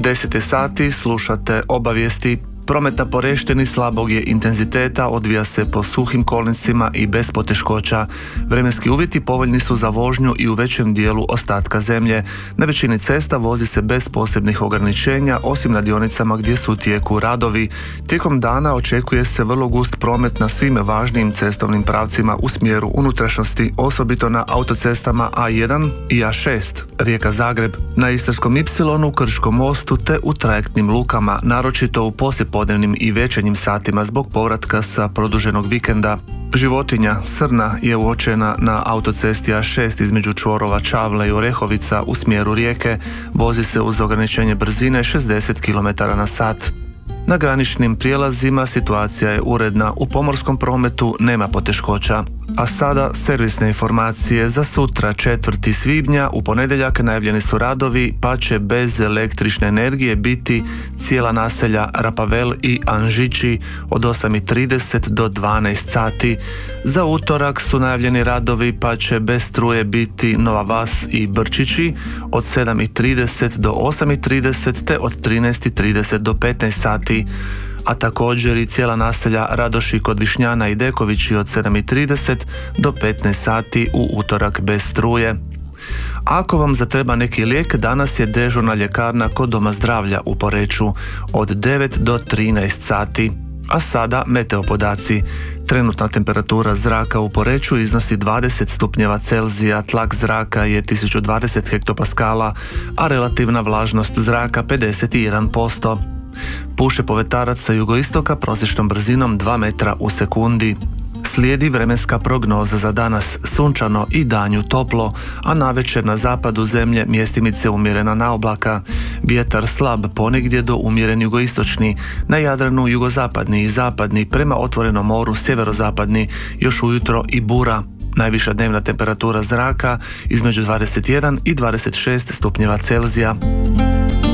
10 je sati, slušate obavijesti. Promet na Poreštini slabog je intenziteta, odvija se po suhim kolnicima i bez poteškoća. Vremenski uvjeti povoljni su za vožnju i u većem dijelu ostatka zemlje. Na većini cesta vozi se bez posebnih ograničenja, osim na dionicama gdje su u tijeku radovi. Tijekom dana očekuje se vrlo gust promet na svim važnijim cestovnim pravcima u smjeru unutrašnjosti, osobito na autocestama A1 i A6, Rijeka-Zagreb, na Istarskom Ipsilonu, Krškom mostu te u trajektnim lukama, naročito u poslijepodnevnim i večernjim satima zbog povratka sa produženog vikenda. Životinja, srna, je uočena na autocesti A6 između čvorova Čavle i Orehovica u smjeru Rijeke. Vozi se uz ograničenje brzine 60 km/h. Na graničnim prijelazima situacija je uredna, u pomorskom prometu nema poteškoća. A sada servisne informacije za sutra 4. svibnja. U ponedjeljak najavljeni su radovi, pa će bez električne energije biti cijela naselja Rapavel i Anžići od 8:30 do 12 sati. Za utorak su najavljeni radovi, pa će bez struje biti Nova Vas i Brčići od 7:30 do 8:30 te od 13:30 do 15 sati. A također i cijela naselja Radoši kod Višnjana i Dekovići od 7:30 do 15 sati u utorak bez struje. Ako vam zatreba neki lijek, danas je dežurna ljekarna kod Doma zdravlja u Poreču od 9 do 13 sati. A sada meteo podaci. Trenutna temperatura zraka u Poreču iznosi 20 stupnjeva Celzija, tlak zraka je 1020 hektopaskala, a relativna vlažnost zraka 51%. Puše povetarac sa jugoistoka prosječnom brzinom 2 metra u sekundi. Slijedi vremenska prognoza za danas, sunčano i danju toplo, a navečer na zapadu zemlje mjestimice umjerena naoblaka. Vjetar slab, ponegdje do umjeren jugoistočni, na Jadranu jugozapadni i zapadni, prema otvorenom moru sjeverozapadni, još ujutro i bura. Najviša dnevna temperatura zraka između 21 i 26 stupnjeva Celzija.